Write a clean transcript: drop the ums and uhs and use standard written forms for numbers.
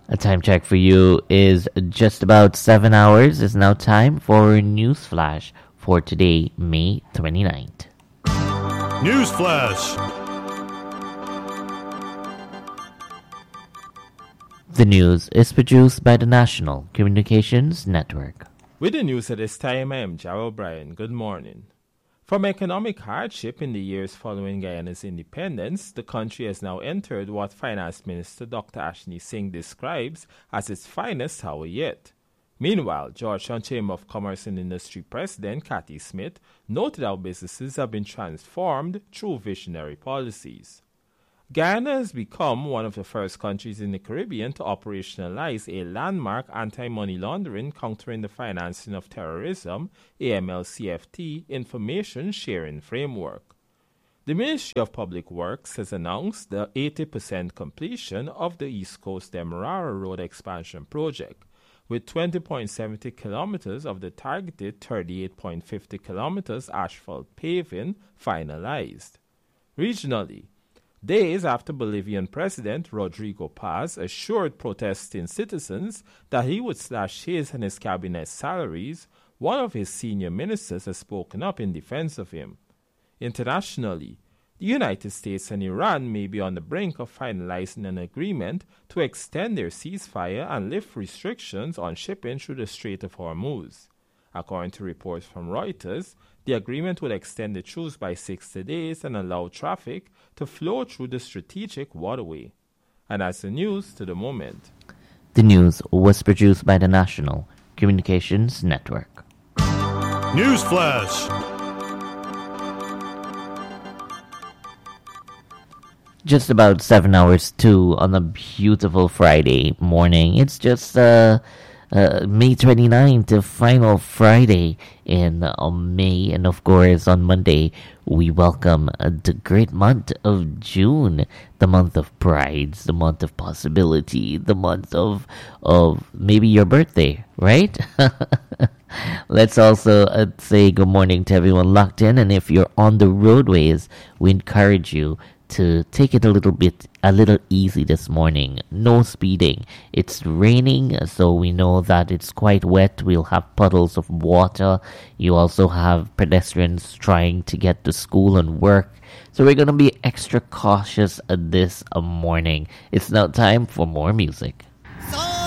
A time check for you is just about 7 hours. It's now time for News Flash for today, May 29th. News Flash. The news is produced by the National Communications Network. With the news at this time, I am Jarrell Bryan. Good morning. From economic hardship in the years following Guyana's independence, the country has now entered what Finance Minister Dr. Ashni Singh describes as its finest hour yet. Meanwhile, Georgetown Chamber of Commerce and Industry President Cathy Smith noted how businesses have been transformed through visionary policies. Guyana has become one of the first countries in the Caribbean to operationalize a landmark anti-money laundering, countering the financing of terrorism, AML-CFT, information sharing framework. The Ministry of Public Works has announced the 80% completion of the East Coast Demerara Road Expansion Project, with 20.70 kilometers of the targeted 38.50 kilometers asphalt paving finalized. Regionally, days after Bolivian President Rodrigo Paz assured protesting citizens that he would slash his and his cabinet's salaries, one of his senior ministers has spoken up in defense of him. Internationally, the United States and Iran may be on the brink of finalizing an agreement to extend their ceasefire and lift restrictions on shipping through the Strait of Hormuz. According to reports from Reuters, the agreement would extend the truce by 60 days and allow traffic to flow through the strategic waterway. And that's the news to the moment. The news was produced by the National Communications Network. News Flash. Just about 7 hours too on a beautiful Friday morning. It's just May 29th, the final Friday in May, and of course on Monday we welcome the great month of June, the month of brides, the month of possibility, the month of maybe your birthday, right? Let's also say good morning to everyone locked in, and if you're on the roadways, we encourage you to take it a little easy this morning. No speeding. It's raining, so we know that it's quite wet. We'll have puddles of water. You also have pedestrians trying to get to school and work. So we're going to be extra cautious this morning. It's now time for more music.